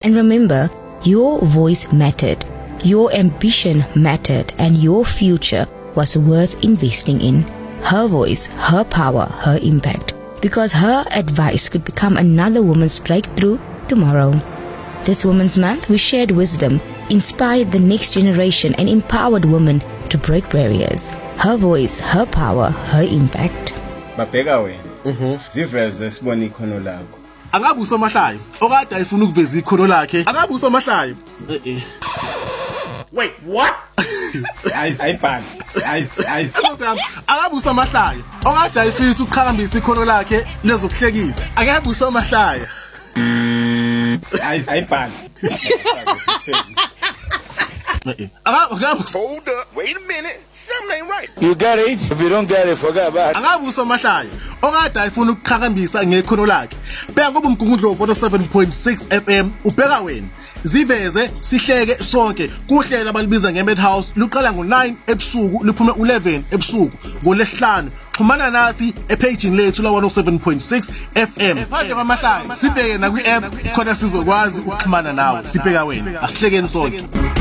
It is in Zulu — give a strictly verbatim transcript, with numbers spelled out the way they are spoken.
And remember, your voice mattered, your ambition mattered, and your future was worth investing in. Her voice, her power, her impact. Because her advice could become another woman's breakthrough tomorrow. This Women's Month, we shared wisdom, inspired the next generation, and empowered women to break barriers. Her voice, her power, her impact. Babheka wena. Mhm. Siveze sibone ikhono lakho. Angabe usomahlayo okade ayifuna ukuveza ikhono lakhe. Angabe usomahlayo. Eh eh. Wait, what? I I ban. I I Angabe usomahlayo okade ayifisa ukuqhakambisa ikhono lakhe lezokuhlekisa. Angabe usomahlayo. I I ban. Hold up, wait a minute. Something ain't right. You got it. If you don't get it, forget about it. Angabe usomahlayo okade ayifuna ukuqhakambisa ngekhono lakhe. Bheka ngoba umgungundlovu one oh seven point six F M ubheka wena. Ziveze sihleke sonke kuhlela abalibiza ngeMadhouse luqala ngo nine ebusuku liphume eleven ebusuku ngoLesihlanu. Xhumana nathi epagini lethu la one oh seven point six F M. Phakathi kwamahlaya sibheke na kwi-app khona sizokwazi ukuxhumana nawe. Sibheka wena asihlekeni sonke.